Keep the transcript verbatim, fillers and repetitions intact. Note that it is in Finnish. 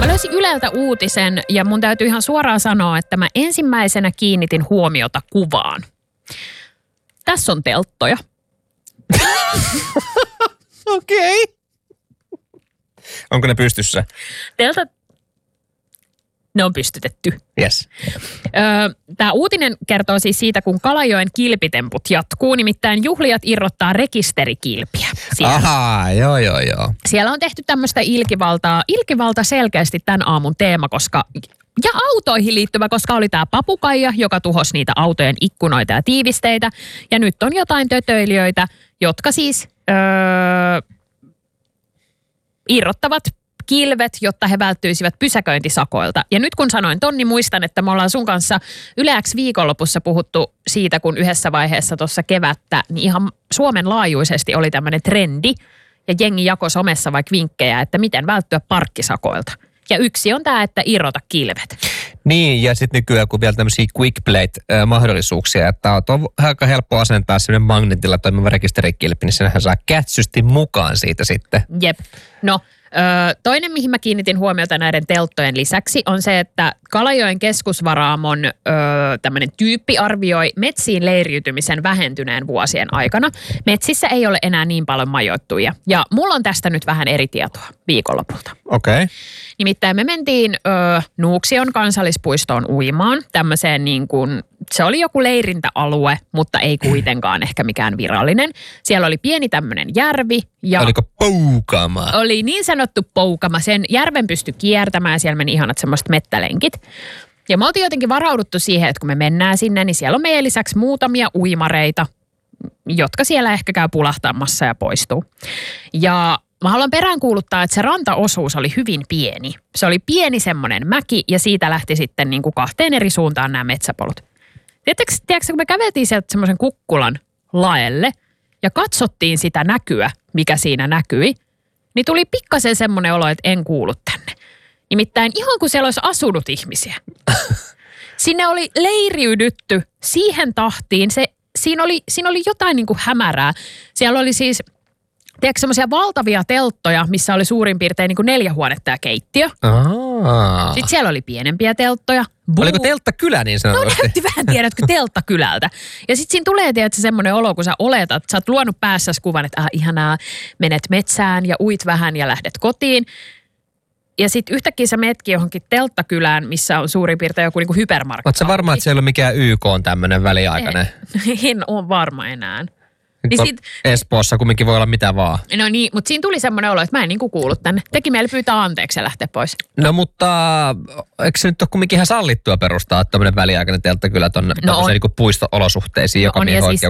Mä löysin Yleltä uutisen ja mun täytyy ihan suoraan sanoa, että mä ensimmäisenä kiinnitin huomiota kuvaan. Tässä on telttoja. Okei. Okay. Onko ne pystyssä? Teltat, ne on pystytetty. Yes. Tämä uutinen kertoo siis siitä, kun Kalajoen kilpitemput jatkuu. Nimittäin juhlijat irrottaa rekisterikilpiä. Siellä. Ahaa, joo joo joo. Siellä on tehty tämmöistä ilkivaltaa. Ilkivalta selkeästi tämän aamun teema, koska... Ja autoihin liittyvä, koska oli tämä papukaija, joka tuhosi niitä autojen ikkunoita ja tiivisteitä. Ja nyt on jotain tötöilijöitä, jotka siis öö, irrottavat kilvet, jotta he välttyisivät pysäköintisakoilta. Ja nyt kun sanoin ton, niin muistan, että me ollaan sun kanssa Yle X viikonlopussa puhuttu siitä, kun yhdessä vaiheessa tuossa kevättä, niin ihan Suomen laajuisesti oli tämmöinen trendi. Ja jengi jakoi somessa vaikka vinkkejä, että miten välttyä parkkisakoilta. Ja yksi on tämä, että irrota kilvet. Niin, ja sitten nykyään kun vielä tämmöisiä quick plate-mahdollisuuksia, että on aika helppo asentaa sellainen magnetilla toimiva rekisterikilpi, niin senhän saa kätsysti mukaan siitä sitten. Jep. No, ö, toinen, mihin mä kiinnitin huomiota näiden telttojen lisäksi, on se, että Kalajoen keskusvaraamon ö, tämmöinen tyyppi arvioi metsiin leiriytymisen vähentyneen vuosien aikana. Metsissä ei ole enää niin paljon majoittuja. Ja mulla on tästä nyt vähän eri tietoa viikonlopulta. Okei. Okay. Nimittäin me mentiin ö, Nuuksion kansallispuistoon uimaan. Tämmöiseen niin kuin, se oli joku leirintäalue, mutta ei kuitenkaan ehkä mikään virallinen. Siellä oli pieni tämmöinen järvi. Ja oliko Poukama? Oli niin sanottu Poukama. Sen järven pystyi kiertämään ja siellä meni ihanat semmoiset mettälenkit. Ja me oltiin jotenkin varauduttu siihen, että kun me mennään sinne, niin siellä on meidän lisäksi muutamia uimareita, jotka siellä ehkä käy pulahtamassa ja poistuu. Ja mä haluan peräänkuuluttaa, että se rantaosuus oli hyvin pieni. Se oli pieni semmoinen mäki ja siitä lähti sitten niin kuin kahteen eri suuntaan nämä metsäpolut. Tiedätkö, tiedätkö kun me käveltiin sieltä semmoisen kukkulan laelle ja katsottiin sitä näkyä, mikä siinä näkyi, niin tuli pikkasen semmoinen olo, että en kuulu tänne. Nimittäin ihan kuin siellä olisi asunut ihmisiä. Sinne oli leiriydytty siihen tahtiin. Se, siinä, oli, siinä oli jotain niin kuin hämärää. Siellä oli siis... Tiedätkö semmoisia valtavia telttoja, missä oli suurin piirtein niin kuin neljä huonetta ja keittiö. Aa. Sitten siellä oli pienempiä telttoja. Buu. Oliko telttakylä niin sanotusti? No näytti vähän, tiedätkö, telttakylältä. Ja sitten siinä tulee, tiedätkö, semmoinen olo, kun sä oletat, sä oot luonut päässäsi kuvan, että ah, ihanaa, menet metsään ja uit vähän ja lähdet kotiin. Ja sitten yhtäkkiä sä menetkin johonkin telttakylään, missä on suurin piirtein joku niin kuin hypermarkki. Oletko sä varma, että siellä on mikään Y K on tämmöinen väliaikainen? En, en ole varma enää. Niin sit, Espoossa kumminkin voi olla mitä vaan. No niin, mutta siinä tuli semmoinen olo, että mä en niinku kuulu tänne. Teki meille pyytää anteeksi ja lähteä pois. No mutta eikö se nyt ole kumminkin ihan sallittua perustaa tämmöinen väliaikainen telttakylä tuonne no niin kuin puisto-olosuhteisiin, joka no on, ja siis